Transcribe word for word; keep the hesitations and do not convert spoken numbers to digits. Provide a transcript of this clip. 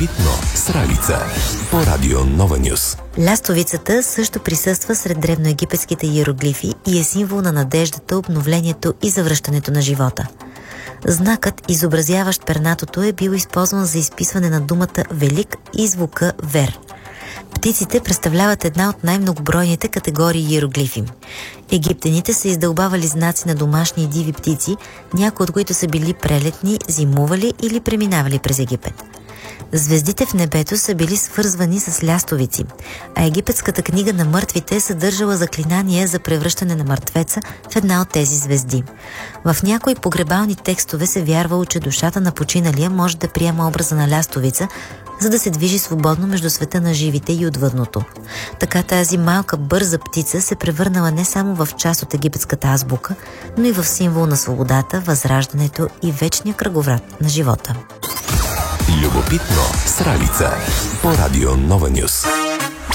Любопитно с Ралица по Радио Нова Нюс. Лястовицата също присъства сред древноегипетските иероглифи и е символ на надеждата, обновлението и завръщането на живота. Знакът, изобразяващ пернатото, е бил използван за изписване на думата Велик и звука Вер. Птиците представляват една от най-многобройните категории иероглифи. Египтяните са издълбавали знаци на домашни и диви птици, някои от които са били прелетни, зимували или преминавали през Египет. Звездите в небето са били свързвани с лястовици, а египетската книга на мъртвите е съдържала заклинание за превръщане на мъртвеца в една от тези звезди. В някои погребални текстове се вярвало, че душата на починалия може да приема образа на лястовица, за да се движи свободно между света на живите и отвъдното. Така тази малка бърза птица се превърнала не само в част от египетската азбука, но и в символ на свободата, възраждането и вечния кръговрат на живота. Любопитно с Ралица по Радио Нова Нюс.